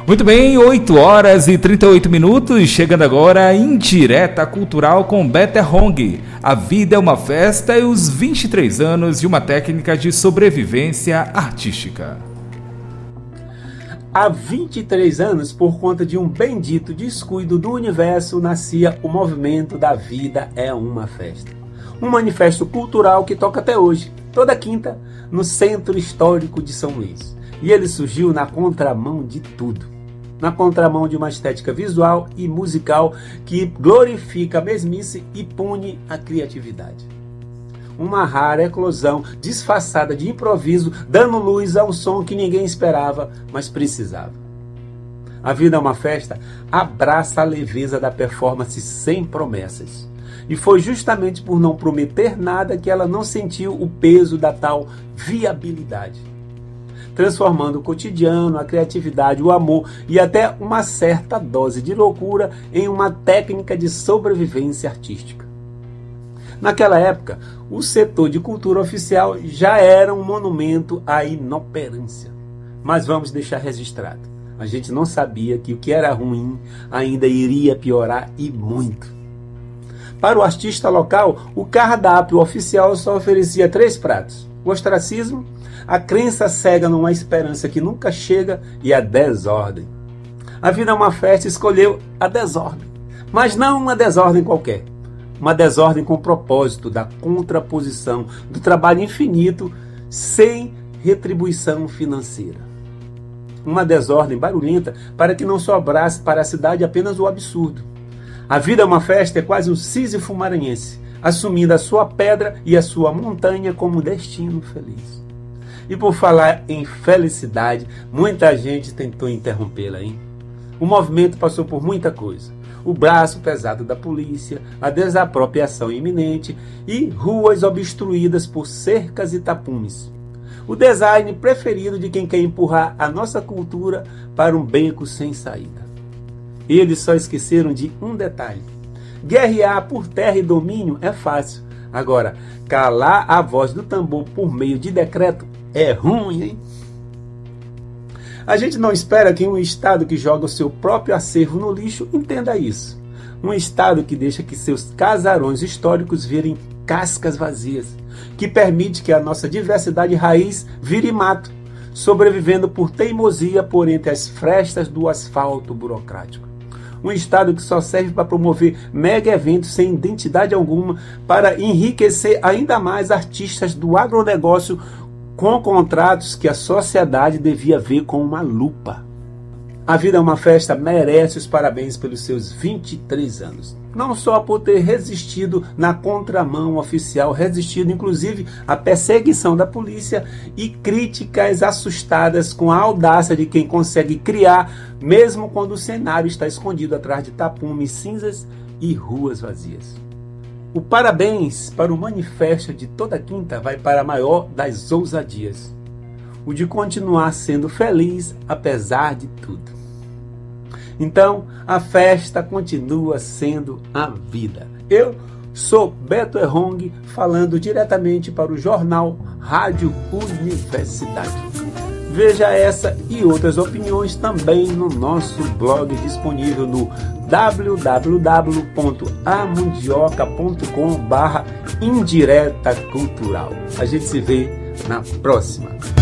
Muito bem, 8 horas e 38 minutos, chegando agora Indireta Cultural com Beto Hong. A vida é uma festa e os 23 anos de uma técnica de sobrevivência artística. Há 23 anos, por conta de um bendito descuido do universo, nascia o movimento da vida é uma festa. Um manifesto cultural que toca até hoje, toda quinta, no Centro Histórico de São Luís. E ele surgiu na contramão de tudo. Na contramão de uma estética visual e musical que glorifica a mesmice e pune a criatividade. Uma rara eclosão disfarçada de improviso, dando luz a um som que ninguém esperava, mas precisava. A vida é uma festa, abraça a leveza da performance sem promessas. E foi justamente por não prometer nada que ela não sentiu o peso da tal viabilidade. Transformando o cotidiano, a criatividade, o amor e até uma certa dose de loucura em uma técnica de sobrevivência artística. Naquela época, o setor de cultura oficial já era um monumento à inoperância. Mas vamos deixar registrado. A gente não sabia que o que era ruim ainda iria piorar e muito. Para o artista local, o cardápio oficial só oferecia 3 pratos: o ostracismo, a crença cega numa esperança que nunca chega e a desordem. A vida é uma festa escolheu a desordem, mas não uma desordem qualquer. Uma desordem com o propósito da contraposição do trabalho infinito sem retribuição financeira. Uma desordem barulhenta para que não sobrasse para a cidade apenas o absurdo. A vida é uma festa é quase um Sísifo maranhense, assumindo a sua pedra e a sua montanha como destino feliz. E por falar em felicidade, muita gente tentou interrompê-la, hein? O movimento passou por muita coisa. O braço pesado da polícia, a desapropriação iminente e ruas obstruídas por cercas e tapumes. O design preferido de quem quer empurrar a nossa cultura para um beco sem saída. Eles só esqueceram de um detalhe. Guerrear por terra e domínio é fácil. Agora, calar a voz do tambor por meio de decreto é ruim, hein? A gente não espera que um Estado que joga o seu próprio acervo no lixo entenda isso. Um Estado que deixa que seus casarões históricos virem cascas vazias, que permite que a nossa diversidade raiz vire mato, sobrevivendo por teimosia por entre as frestas do asfalto burocrático. Um Estado que só serve para promover mega eventos sem identidade alguma, para enriquecer ainda mais artistas do agronegócio com contratos que a sociedade devia ver com uma lupa. A vida é uma festa merece os parabéns pelos seus 23 anos. Não só por ter resistido na contramão oficial, resistido inclusive à perseguição da polícia e críticas assustadas com a audácia de quem consegue criar, mesmo quando o cenário está escondido atrás de tapumes cinzas e ruas vazias. O parabéns para o manifesto de toda quinta vai para a maior das ousadias, o de continuar sendo feliz apesar de tudo. Então, a festa continua sendo a vida. Eu sou Beto Hong, falando diretamente para o jornal Rádio Universidade. Veja essa e outras opiniões também no nosso blog disponível no www.amundioca.com/indireta cultural. A gente se vê na próxima.